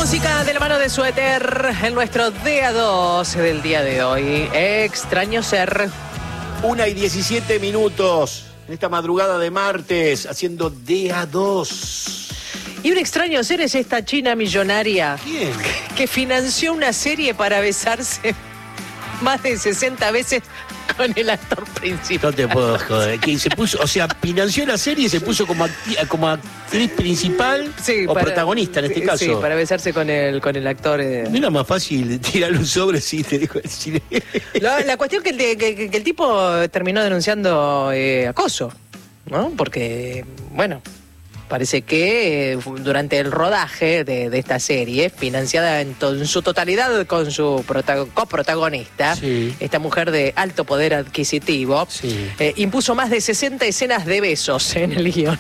música de la mano de Suéter en nuestro día 2 del día de hoy. Extraño ser. 1:17 en esta madrugada de martes, haciendo día 2. Y un extraño ser es esta china millonaria. ¿Quién? Que financió una serie para besarse más de 60 veces con el actor principal. No te puedo joder. Que se puso, o sea, financió la serie y se puso como actriz principal, Sí, o protagonista en este caso. Sí, para besarse con el actor. No era más fácil tirarle un sobre si te dijo el cine. La cuestión que el tipo terminó denunciando acoso, ¿no? Porque, bueno, parece que durante el rodaje de esta serie, financiada en su totalidad con su coprotagonista, Sí. esta mujer de alto poder adquisitivo, Sí. impuso más de 60 escenas de besos en el guión.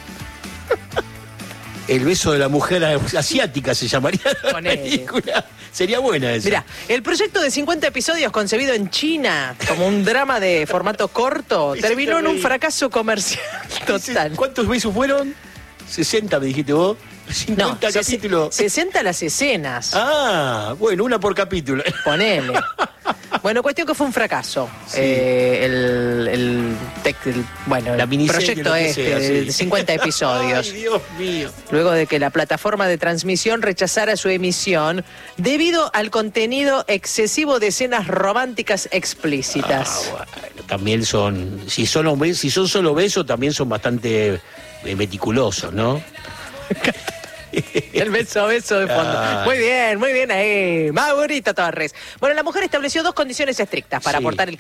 El beso de la mujer asiática se llamaría la Ponele. película. Sería buena esa. Mirá, el proyecto de 50 episodios concebido en China como un drama de formato corto terminó en un fracaso comercial total. ¿Cuántos besos fueron? 60 me dijiste vos. 50 capítulos. 60 las escenas. Ah, bueno, una por capítulo. Ponele. Bueno, cuestión que fue un fracaso. Sí. Bueno, La el miniserie, proyecto lo que sea, de sí. 50 episodios. Ay, Dios mío. Luego de que la plataforma de transmisión rechazara su emisión debido al contenido excesivo de escenas románticas explícitas. Bueno, también son, si son solo besos, también son bastante meticulosos, ¿no? El beso a beso de fondo. Muy bien ahí. Maurito Torres. Bueno, la mujer estableció 2 condiciones estrictas para Sí. aportar el